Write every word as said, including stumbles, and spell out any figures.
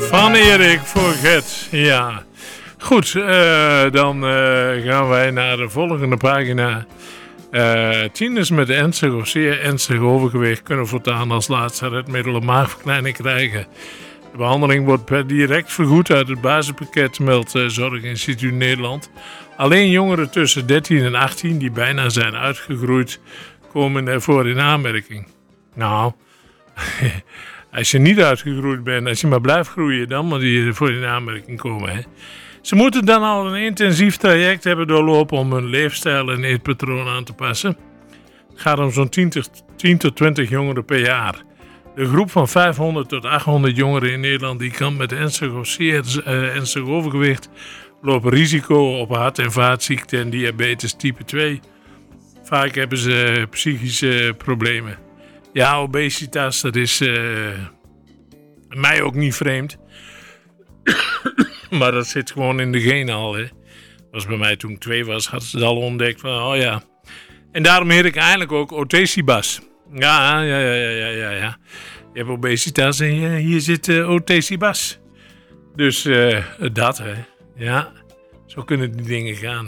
Van Erik Forget, ja. Goed, uh, dan uh, gaan wij naar de volgende pagina. Uh, tieners met ernstig of zeer ernstig overgewicht kunnen voortaan als laatste redmiddelen maagverkleining krijgen. De behandeling wordt per direct vergoed uit het basispakket, meldt uh, Zorginstituut Nederland. Alleen jongeren tussen dertien en achttien die bijna zijn uitgegroeid, komen ervoor in aanmerking. Nou, als je niet uitgegroeid bent, als je maar blijft groeien, dan moet je ervoor in aanmerking komen. Hè? Ze moeten dan al een intensief traject hebben doorlopen om hun leefstijl en eetpatroon aan te passen. Het gaat om zo'n tien tot twintig jongeren per jaar. De groep van vijfhonderd tot achthonderd jongeren in Nederland die kampt met ernstig of zeer uh, ernstig overgewicht, lopen risico op hart- en vaatziekten en diabetes type twee. Vaak hebben ze psychische problemen. Ja, obesitas, dat is uh, mij ook niet vreemd. Maar dat zit gewoon in de genen al. Hè. Was bij mij toen ik twee was, hadden ze het al ontdekt van, oh ja. En daarom heet ik eigenlijk ook Otesibas. Ja, ja, ja, ja, ja, ja. Je hebt obesitas en je, hier zit uh, Otesibas. Dus uh, dat, hè. Ja, zo kunnen die dingen gaan.